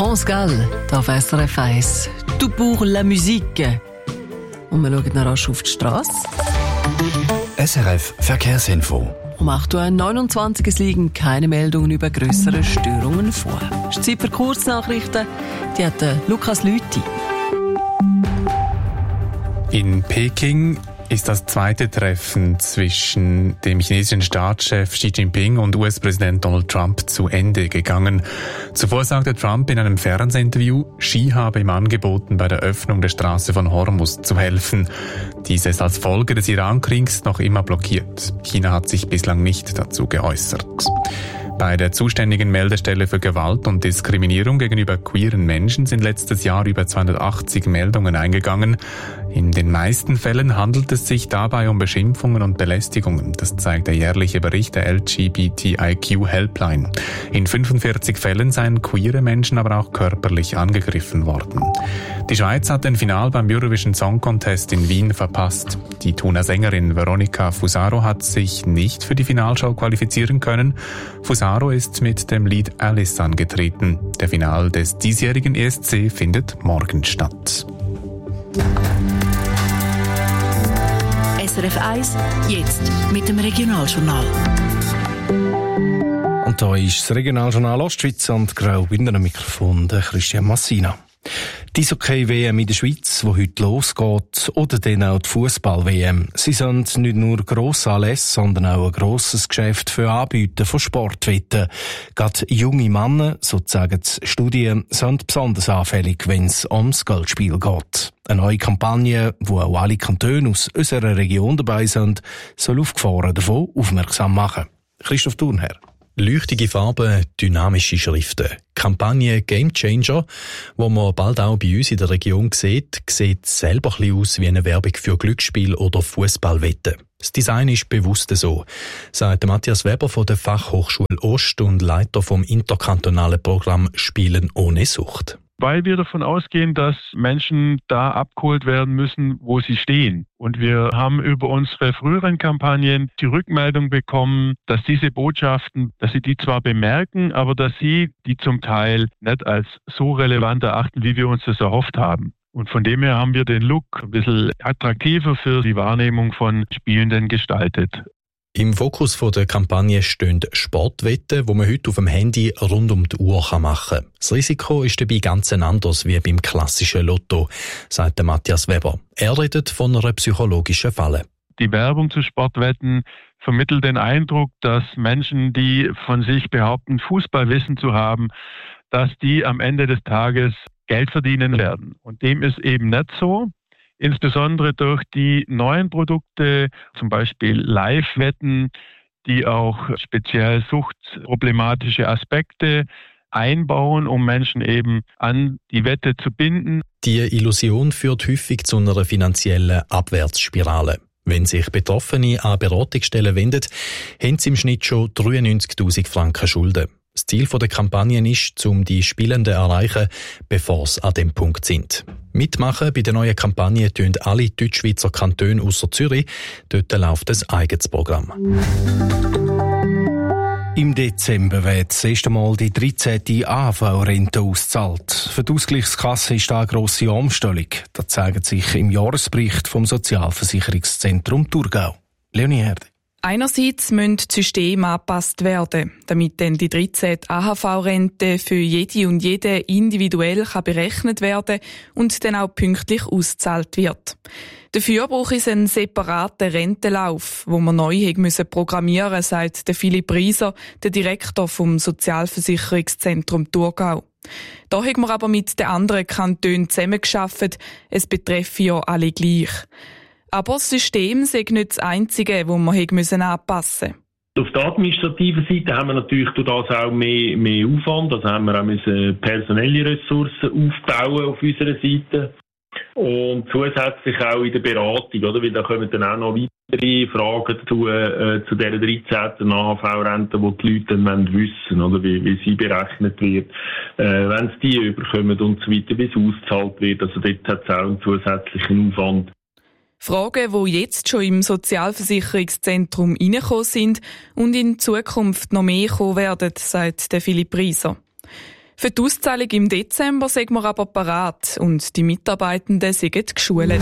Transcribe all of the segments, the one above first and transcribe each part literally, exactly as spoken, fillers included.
France Gall, da auf S R F eins. Tout pour la musique. Und wir schauen noch rasch auf die Strasse. S R F Verkehrsinfo. Um acht Uhr neunundzwanzig es liegen keine Meldungen über grössere Störungen vor. Das ist die Zeit für Kurznachrichten. Die hat Lukas Lüthi. In Peking ist das zweite Treffen zwischen dem chinesischen Staatschef Xi Jinping und U S-Präsident Donald Trump zu Ende gegangen. Zuvor sagte Trump in einem Fernsehinterview, Xi habe ihm angeboten, bei der Öffnung der Straße von Hormuz zu helfen. Dies ist als Folge des Iran-Kriegs noch immer blockiert. China hat sich bislang nicht dazu geäußert. Bei der zuständigen Meldestelle für Gewalt und Diskriminierung gegenüber queeren Menschen sind letztes Jahr über zweihundertachtzig Meldungen eingegangen. In den meisten Fällen handelt es sich dabei um Beschimpfungen und Belästigungen. Das zeigt der jährliche Bericht der L G B T I Q Helpline. In fünfundvierzig Fällen seien queere Menschen aber auch körperlich angegriffen worden. Die Schweiz hat den Final beim Eurovision Song Contest in Wien verpasst. Die Thuner Sängerin Veronica Fusaro hat sich nicht für die Finalshow qualifizieren können. Fusaro ist mit dem Lied Alice angetreten. Der Final des diesjährigen E S C findet morgen statt. S R F eins, jetzt mit dem Regionaljournal. Und da ist das Regionaljournal Ostschweiz und Graubünden am Mikrofon der Christian Massina. Die Eishockey-W M in der Schweiz, die heute losgeht, oder dann auch die Fußball-W M. Sie sind nicht nur grosse Anlässe, sondern auch ein grosses Geschäft für Anbieter von Sportwetten. Gerade junge Männer, so sagen die Studien, sind besonders anfällig, wenn es ums Geldspiel geht. Eine neue Kampagne, wo auch alle Kantone aus unserer Region dabei sind, soll auf Gefahren davon aufmerksam machen. Christoph Thurnherr. Leuchtige Farben, dynamische Schriften. Kampagne Game Changer, wo man bald auch bei uns in der Region sieht, sieht selber ein bisschen aus wie eine Werbung für Glücksspiel oder Fußballwetten. Das Design ist bewusst so, sagt Matthias Weber von der Fachhochschule Ost und Leiter vom interkantonalen Programm Spielen ohne Sucht. Weil wir davon ausgehen, dass Menschen da abgeholt werden müssen, wo sie stehen. Und wir haben über unsere früheren Kampagnen die Rückmeldung bekommen, dass diese Botschaften, dass sie die zwar bemerken, aber dass sie die zum Teil nicht als so relevant erachten, wie wir uns das erhofft haben. Und von dem her haben wir den Look ein bisschen attraktiver für die Wahrnehmung von Spielenden gestaltet. Im Fokus der Kampagne stehen Sportwetten, die man heute auf dem Handy rund um die Uhr machen kann. Das Risiko ist dabei ganz anders wie beim klassischen Lotto, sagt Matthias Weber. Er redet von einer psychologischen Falle. Die Werbung zu Sportwetten vermittelt den Eindruck, dass Menschen, die von sich behaupten, Fußballwissen zu haben, dass die am Ende des Tages Geld verdienen werden. Und dem ist eben nicht so. Insbesondere durch die neuen Produkte, zum Beispiel Live-Wetten, die auch speziell suchtproblematische Aspekte einbauen, um Menschen eben an die Wette zu binden. Die Illusion führt häufig zu einer finanziellen Abwärtsspirale. Wenn sich Betroffene an Beratungsstellen wenden, haben sie im Schnitt schon dreiundneunzigtausend Franken Schulden. Das Ziel der Kampagne ist, um die Spielenden zu erreichen, bevor sie an dem Punkt sind. Mitmachen bei der neuen Kampagne tun alle Deutschschweizer Kantone ausser Zürich. Dort läuft ein eigenes Programm. Im Dezember wird das erste Mal die dreizehnte A H V-Rente ausgezahlt. Für die Ausgleichskasse ist da eine grosse Umstellung. Das zeigt sich im Jahresbericht vom Sozialversicherungszentrum Thurgau. Leonie Herde. Einerseits müssen die Systeme angepasst werden, damit dann die dreizehnte A H V-Rente für jede und jede individuell kann berechnet werden und dann auch pünktlich ausgezahlt wird. Dafür braucht es einen separaten Rentenlauf, wo man neu müssen programmieren, sagt der Philipp Rieser, der Direktor vom Sozialversicherungszentrum Thurgau. Da haben wir aber mit den anderen Kantonen zusammengearbeitet, es betreffe ja alle gleich. Aber das System sei nicht das einzige, das wir anpassen müssen. Auf der administrativen Seite haben wir natürlich durch das auch mehr, mehr Aufwand. Also haben wir auch müssen personelle Ressourcen aufbauen auf unserer Seite. Und zusätzlich auch in der Beratung, oder? Weil da kommen dann auch noch weitere Fragen dazu, äh, zu dieser dreizehnten A H V-Rente, die die Leute dann wissen, oder? Wie, wie sie berechnet wird, äh, wenn sie die überkommen und so weiter, wie es ausgezahlt wird. Also dort hat es auch einen zusätzlichen Aufwand. Fragen, die jetzt schon im Sozialversicherungszentrum reingekommen sind und in Zukunft noch mehr kommen werden, sagt der Philipp Rieser. Für die Auszahlung im Dezember sind wir aber parat und die Mitarbeitenden sind geschult.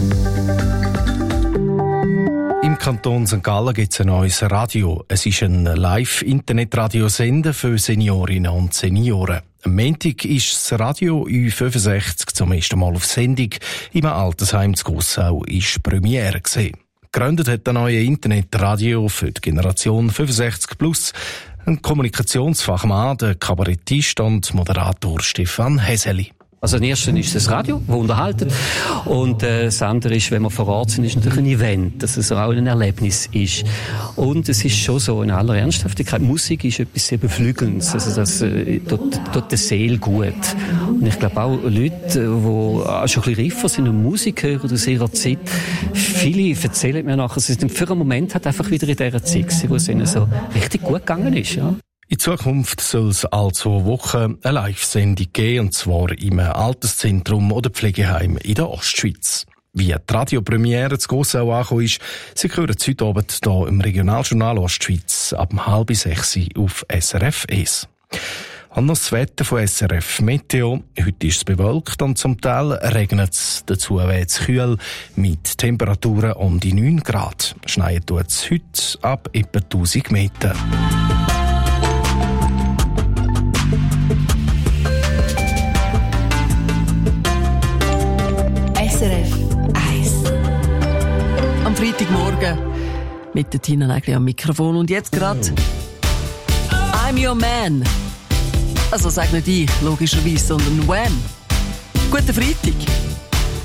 Im Kanton Sankt Gallen gibt es ein neues Radio. Es ist ein Live-Internet-Radiosender für Seniorinnen und Senioren. Am Montag ist das Radio U fünfundsechzig zum ersten Mal auf Sendung. Im Altersheim zu Gossau ist Premiere gesehen. Gegründet hat das neue Internetradio für die Generation fünfundsechzig plus ein Kommunikationsfachmann, der Kabarettist und Moderator Stefan Häseli. Also das erste ist das Radio, das unterhalten. Und äh, das andere ist, wenn wir vor Ort sind, ist natürlich ein Event, dass es auch ein Erlebnis ist. Und es ist schon so in aller Ernsthaftigkeit, Musik ist etwas sehr Beflügelndes. Also das äh, tut, tut der Seele gut. Und ich glaube auch Leute, die auch schon ein bisschen reifer sind und Musik hören aus ihrer Zeit, viele erzählen mir nachher, dass es für einen Moment hat einfach wieder in dieser Zeit war, wo es ihnen so richtig gut gegangen ist. Ja. In Zukunft soll es alle zwei Wochen eine Live-Sendung geben, und zwar im Alterszentrum oder Pflegeheim in der Ostschweiz. Wie die Radiopremiere zu Gossau angekommen ist, Sie hören es heute Abend hier im Regionaljournal Ostschweiz ab halb sechs auf S R F eins. Und noch das Wetter von S R F Meteo. Heute ist es bewölkt und zum Teil regnet es. Dazu weht es kühl mit Temperaturen um die neun Grad. Schneien tut es heute ab etwa tausend Meter. S R F eins. Am Freitagmorgen mit der Tina Nägeli am Mikrofon. Und jetzt gerade I'm Your Man. Also sag nicht ich, logischerweise, sondern Wham. Guten Freitag.